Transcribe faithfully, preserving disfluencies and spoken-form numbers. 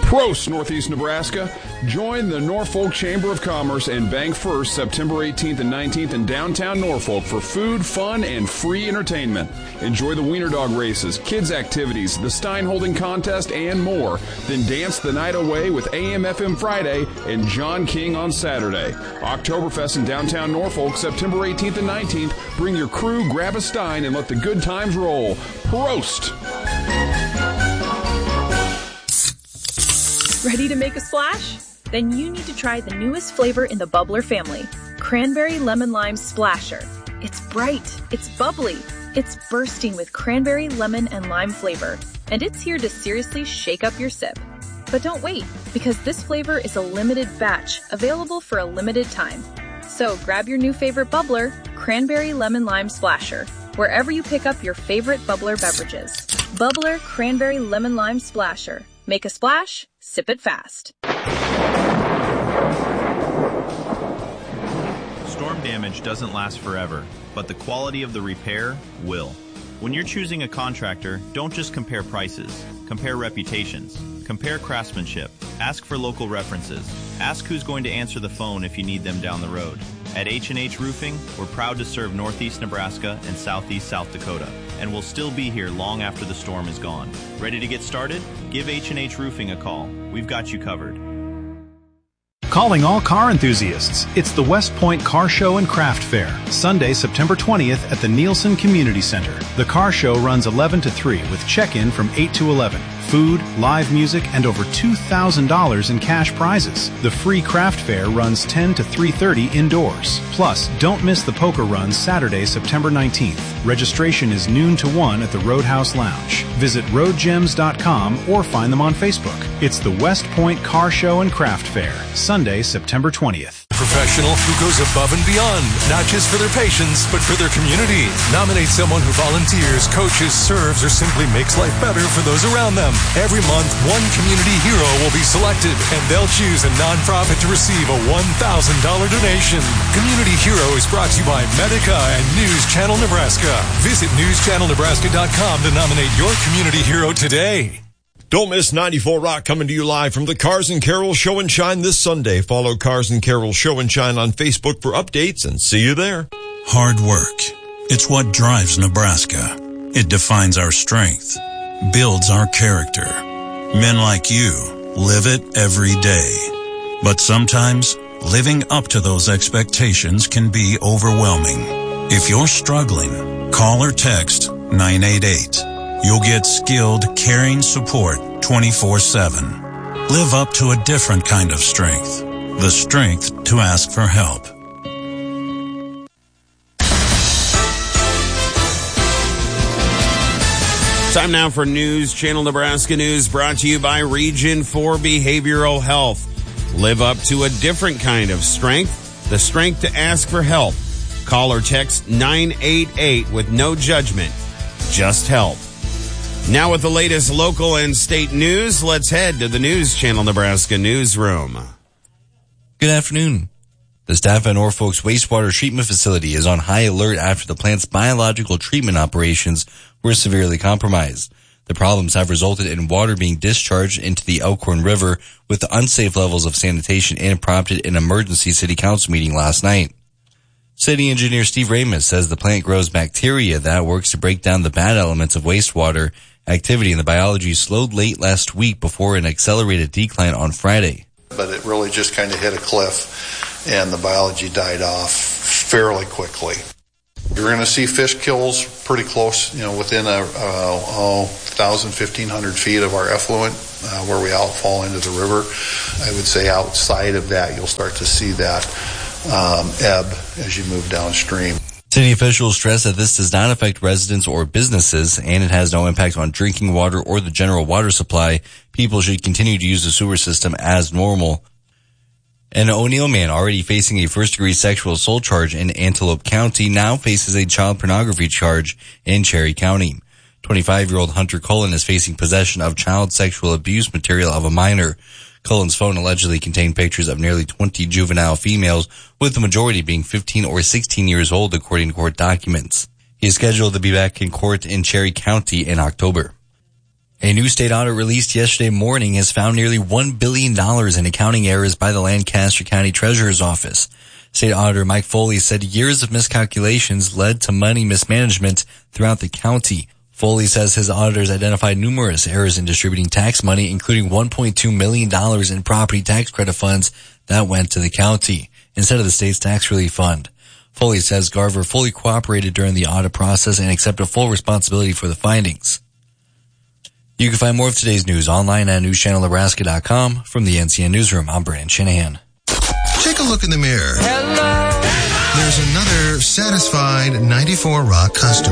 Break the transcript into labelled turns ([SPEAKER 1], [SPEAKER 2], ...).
[SPEAKER 1] Prost, Northeast Nebraska. Join the Norfolk Chamber of Commerce and Bank First September eighteenth and nineteenth in downtown Norfolk for food, fun, and free entertainment. Enjoy the Wiener Dog races, kids' activities, the Stein Holding Contest, and more. Then dance the night away with A M F M Friday and John King on Saturday. Oktoberfest in downtown Norfolk September eighteenth and nineteenth. Bring your crew, grab a Stein, and let the good times roll. Prost!
[SPEAKER 2] Ready to make a splash? Then you need to try the newest flavor in the Bubbler family, Cranberry Lemon Lime Splasher. It's bright, it's bubbly, it's bursting with cranberry, lemon, and lime flavor, and it's here to seriously shake up your sip. But don't wait, because this flavor is a limited batch, available for a limited time. So grab your new favorite Bubbler, Cranberry Lemon Lime Splasher, wherever you pick up your favorite Bubbler beverages. Bubbler Cranberry Lemon Lime Splasher. Make a splash, sip it fast.
[SPEAKER 3] Storm damage doesn't last forever, but the quality of the repair will. When you're choosing a contractor, don't just compare prices. Compare reputations. Compare craftsmanship. Ask for local references. Ask who's going to answer the phone if you need them down the road. At H and H Roofing, we're proud to serve Northeast Nebraska and Southeast South Dakota, and we'll still be here long after the storm is gone. Ready to get started? Give H and H Roofing a call. We've got you covered.
[SPEAKER 4] Calling all car enthusiasts. It's the West Point Car Show and Craft Fair, Sunday, September twentieth at the Nielsen Community Center. The car show runs eleven to three with check-in from eight to eleven. Food, live music, and over two thousand dollars in cash prizes. The free craft fair runs ten to three thirty indoors. Plus, don't miss the poker run Saturday, September nineteenth. Registration is noon to one at the Roadhouse Lounge. Visit road gems dot com or find them on Facebook. It's the West Point Car Show and Craft Fair, Sunday, September twentieth.
[SPEAKER 5] Professional who goes above and beyond, not just for their patients, but for their community. Nominate someone who volunteers, coaches, serves, or simply makes life better for those around them. Every month, one community hero will be selected, and they'll choose a nonprofit to receive a one thousand dollars donation. Community Hero is brought to you by Medica and News Channel Nebraska. Visit news channel nebraska dot com to nominate your community hero today.
[SPEAKER 6] Don't miss ninety-four Rock coming to you live from the Cars and Carol Show and Shine this Sunday. Follow Cars and Carol Show and Shine on Facebook for updates and see you there.
[SPEAKER 7] Hard work. It's what drives Nebraska. It defines our strength, builds our character. Men like you live it every day. But sometimes living up to those expectations can be overwhelming. If you're struggling, call or text nine eight eight. You'll get skilled, caring support twenty-four seven. Live up to a different kind of strength. The strength to ask for help.
[SPEAKER 8] Time now for News Channel Nebraska News, brought to you by Region four Behavioral Health. Live up to a different kind of strength, the strength to ask for help. Call or text nine eight eight with no judgment, just help. Now with the latest local and state news, let's head to the News Channel Nebraska newsroom.
[SPEAKER 9] Good afternoon. The staff at Norfolk's wastewater treatment facility is on high alert after the plant's biological treatment operations were severely compromised. The problems have resulted in water being discharged into the Elkhorn River with unsafe levels of sanitation and prompted an emergency city council meeting last night. City engineer Steve Ramus says the plant grows bacteria that works to break down the bad elements of wastewater. Activity in the biology slowed late last week before an accelerated decline on Friday.
[SPEAKER 10] But it really just kind of hit a cliff, and the biology died off fairly quickly. You're going to see fish kills pretty close, you know, within a, uh, oh, one thousand, fifteen hundred feet of our effluent, uh, where we outfall into the river. I would say outside of that, you'll start to see that um, ebb as you move downstream.
[SPEAKER 9] City officials stress that this does not affect residents or businesses, and it has no impact on drinking water or the general water supply. People should continue to use the sewer system as normal. An O'Neill man already facing a first-degree sexual assault charge in Antelope County now faces a child pornography charge in Cherry County. twenty-five-year-old Hunter Cullen is facing possession of child sexual abuse material of a minor. Cullen's phone allegedly contained pictures of nearly twenty juvenile females, with the majority being fifteen or sixteen years old, according to court documents. He is scheduled to be back in court in Cherry County in October. A new state audit released yesterday morning has found nearly one billion dollars in accounting errors by the Lancaster County Treasurer's Office. State Auditor Mike Foley said years of miscalculations led to money mismanagement throughout the county. Foley says his auditors identified numerous errors in distributing tax money, including one point two million dollars in property tax credit funds that went to the county instead of the state's tax relief fund. Foley says Garver fully cooperated during the audit process and accepted full responsibility for the findings. You can find more of today's news online at news channel nebraska dot com. From the N C N Newsroom, I'm Brandon Shanahan.
[SPEAKER 11] Take a look in the mirror. Hello. There's another satisfied ninety-four Rock customer.